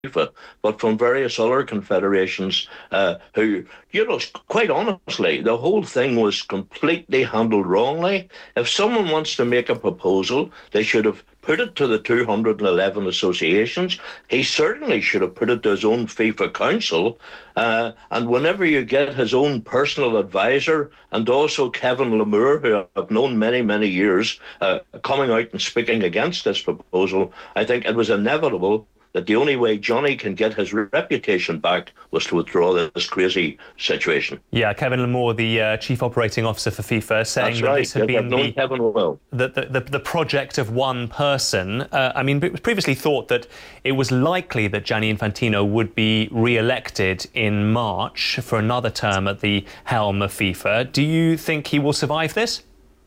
FIFA, but from various other confederations who, quite honestly, the whole thing was completely handled wrongly. If someone wants to make a proposal, they should have put it to the 211 associations. He certainly should have put it to his own FIFA council. And whenever you get his own personal advisor and also Kevin Lamour, who I've known many, many years, coming out and speaking against this proposal, I think it was inevitable that the only way Johnny can get his reputation back was to withdraw this crazy situation. Yeah, Kevin Lamour, the Chief Operating Officer for FIFA, saying That's that right. this had been the project of one person. It was previously thought that it was likely that Gianni Infantino would be re-elected in March for another term at the helm of FIFA. Do you think he will survive this?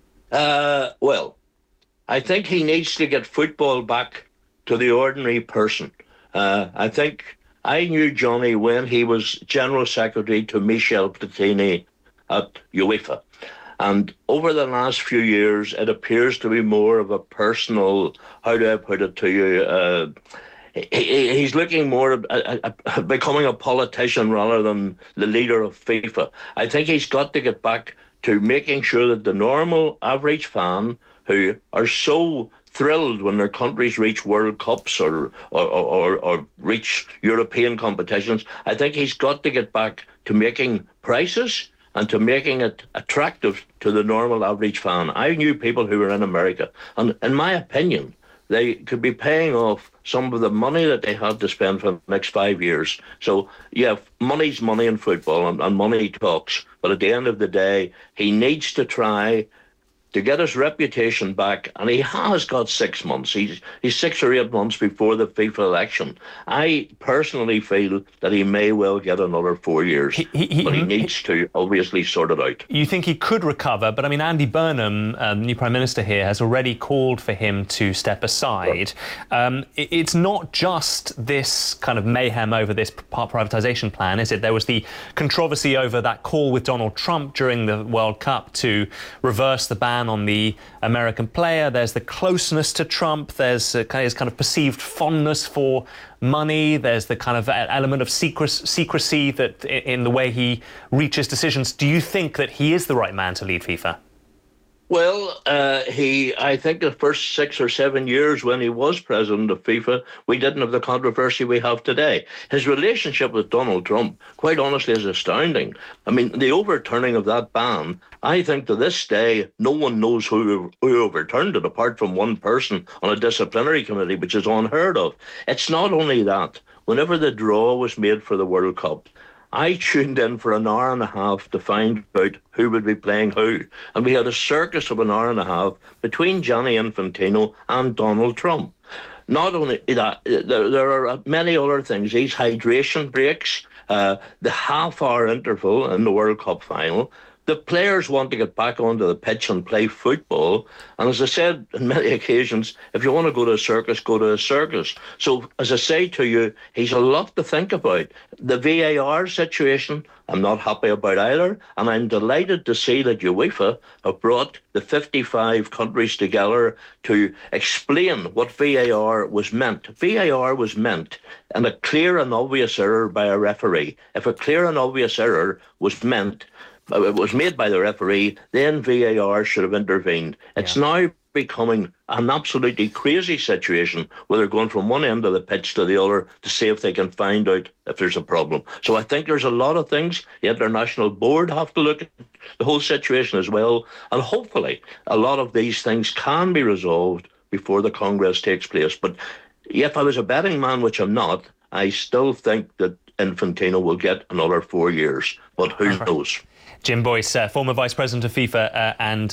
Well, I think he needs to get football back to the ordinary person. I think I knew Johnny when he was General Secretary to Michel Platini at UEFA. And over the last few years, it appears to be more of a personal, how do I put it to you, he's looking more at becoming a politician rather than the leader of FIFA. I think he's got to get back to making sure that the normal average fan who are so thrilled when their countries reach World Cups or reach European competitions, I think he's got to get back to making prices and to making it attractive to the normal average fan. I knew people who were in America, and in my opinion, they could be paying off some of the money that they had to spend for the next 5 years. So, yeah, money's money in football, and money talks. But at the end of the day, he needs to try to get his reputation back, and he has got 6 months. He's 6 or 8 months before the FIFA election. I personally feel that he may well get another 4 years, but he needs to obviously sort it out. You think he could recover, but Andy Burnham, new Prime Minister here, has already called for him to step aside. Right. It's not just this kind of mayhem over this privatisation plan, is it? There was the controversy over that call with Donald Trump during the World Cup to reverse the ban on the American player. There's the closeness to Trump. There's his kind of perceived fondness for money. There's the kind of element of secrecy that in the way he reaches decisions. Do you think that he is the right man to lead FIFA? Well, I think the first 6 or 7 years when he was president of FIFA, we didn't have the controversy we have today. His relationship with Donald Trump, quite honestly, is astounding. The overturning of that ban, I think to this day, no one knows who overturned it, apart from one person on a disciplinary committee, which is unheard of. It's not only that. Whenever the draw was made for the World Cup, I tuned in for an hour and a half to find out who would be playing who. And we had a circus of an hour and a half between Gianni Infantino and Donald Trump. Not only that, there are many other things. These hydration breaks, the half-hour interval in the World Cup final. The players want to get back onto the pitch and play football. And as I said on many occasions, if you want to go to a circus, go to a circus. So, as I say to you, he's a lot to think about. The VAR situation, I'm not happy about either. And I'm delighted to see that UEFA have brought the 55 countries together to explain what VAR was meant. VAR was meant in a clear and obvious error by a referee. If a clear and obvious error was made by the referee, then VAR should have intervened. It's now becoming an absolutely crazy situation where they're going from one end of the pitch to the other to see if they can find out if there's a problem. So I think there's a lot of things the international board have to look at the whole situation as well, and hopefully a lot of these things can be resolved before the Congress takes place. But if I was a betting man, which I'm not, I still think that Infantino will get another 4 years, but who knows? Jim Boyce, former Vice President of FIFA and